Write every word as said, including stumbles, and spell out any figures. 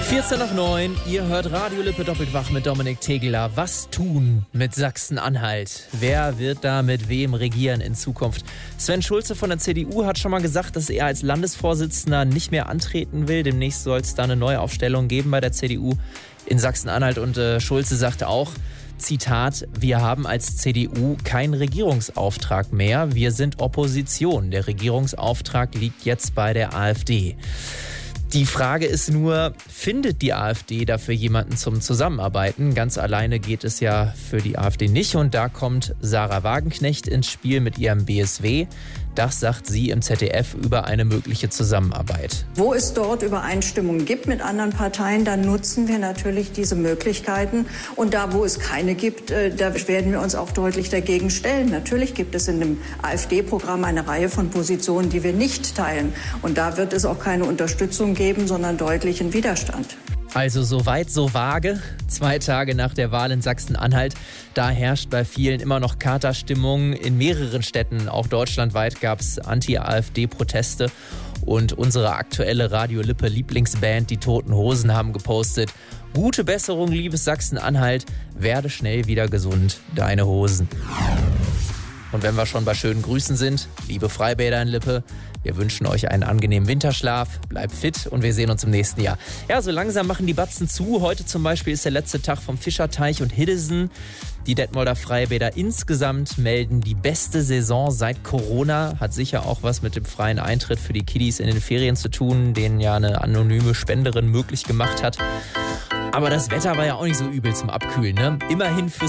vierzehn nach neun, ihr hört Radio Lippe doppelt wach mit Dominik Tegeler. Was tun mit Sachsen-Anhalt? Wer wird da mit wem regieren in Zukunft? Sven Schulze von der C D U hat schon mal gesagt, dass er als Landesvorsitzender nicht mehr antreten will. Demnächst soll es da eine Neuaufstellung geben bei der C D U in Sachsen-Anhalt. Und äh, Schulze sagte auch, Zitat, wir haben als C D U keinen Regierungsauftrag mehr. Wir sind Opposition. Der Regierungsauftrag liegt jetzt bei der AfD. Die Frage ist nur, findet die AfD dafür jemanden zum Zusammenarbeiten? Ganz alleine geht es ja für die AfD nicht. Und da kommt Sarah Wagenknecht ins Spiel mit ihrem B S W. Das sagt sie im Z D F über eine mögliche Zusammenarbeit. Wo es dort Übereinstimmungen gibt mit anderen Parteien, dann nutzen wir natürlich diese Möglichkeiten. Und da, wo es keine gibt, da werden wir uns auch deutlich dagegen stellen. Natürlich gibt es in dem AfD-Programm eine Reihe von Positionen, die wir nicht teilen. Und da wird es auch keine Unterstützung geben, sondern deutlichen Widerstand. Also so weit, so vage. Zwei Tage nach der Wahl in Sachsen-Anhalt. Da herrscht bei vielen immer noch Katerstimmung. In mehreren Städten, auch deutschlandweit, gab es Anti-AfD-Proteste. Und unsere aktuelle Radio Lippe Lieblingsband, die Toten Hosen, haben gepostet: Gute Besserung, liebes Sachsen-Anhalt. Werde schnell wieder gesund. Deine Hosen. Und wenn wir schon bei schönen Grüßen sind, liebe Freibäder in Lippe, wir wünschen euch einen angenehmen Winterschlaf, bleibt fit und wir sehen uns im nächsten Jahr. Ja, so langsam machen die Batzen zu. Heute zum Beispiel ist der letzte Tag vom Fischerteich und Hiddesen. Die Detmolder Freibäder insgesamt melden die beste Saison seit Corona. Hat sicher auch was mit dem freien Eintritt für die Kiddies in den Ferien zu tun, den ja eine anonyme Spenderin möglich gemacht hat. Aber das Wetter war ja auch nicht so übel zum Abkühlen, ne? Immerhin fürs